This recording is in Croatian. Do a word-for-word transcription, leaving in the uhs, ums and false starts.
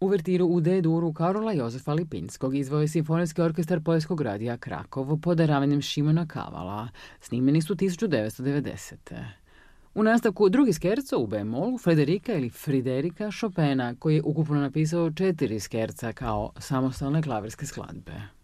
Uvertiru u D-duru Karola Jozefa Lipinskog izveo je Simfonijski orkestar Poljskog radija Krakovo pod diravanjem Šimona Kavala. Snimljeni su tisuću devetsto devedesete. U nastavku drugi skerco u bemolu Frederika ili Friderika Chopina, koji je ukupno napisao četiri skerca kao samostalne klavirske skladbe.